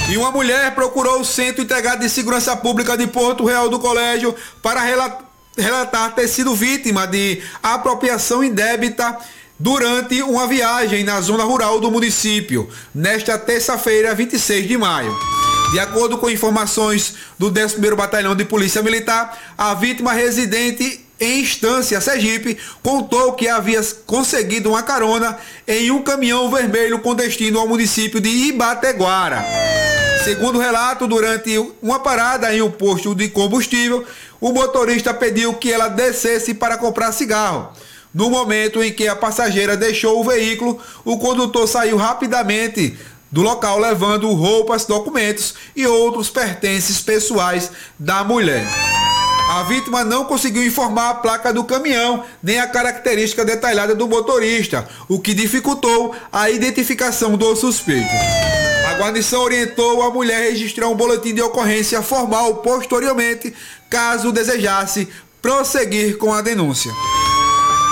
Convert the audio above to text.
E uma mulher procurou o Centro Integrado de Segurança Pública de Porto Real do Colégio para relatar ter sido vítima de apropriação indébita durante uma viagem na zona rural do município, nesta terça-feira, 26 de maio. De acordo com informações do 11º Batalhão de Polícia Militar, a vítima residente em Estância, Sergipe, contou que havia conseguido uma carona em um caminhão vermelho com destino ao município de Ibateguara. Segundo o relato, durante uma parada em um posto de combustível, o motorista pediu que ela descesse para comprar cigarro. No momento em que a passageira deixou o veículo, o condutor saiu rapidamente do local levando roupas, documentos e outros pertences pessoais da mulher. A vítima não conseguiu informar a placa do caminhão nem a característica detalhada do motorista, o que dificultou a identificação do suspeito. A guarnição orientou a mulher a registrar um boletim de ocorrência formal posteriormente, caso desejasse prosseguir com a denúncia.